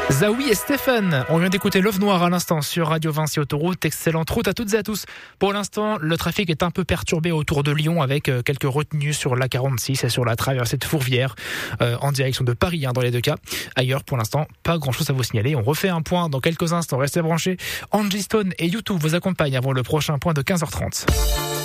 Zawi et Stéphane, on vient d'écouter Love Noir à l'instant sur Radio Vinci Autoroute. Excellente route à toutes et à tous. Pour l'instant, le trafic est un peu perturbé autour de Lyon avec quelques retenues sur l'A46 et sur la traversée de Fourvière en direction de Paris dans les deux cas. Ailleurs, pour l'instant, pas grand-chose à vous signaler. On refait un point dans quelques instants. Restez branchés. Angie Stone et YouTube vous accompagnent avant le prochain point de 15h30.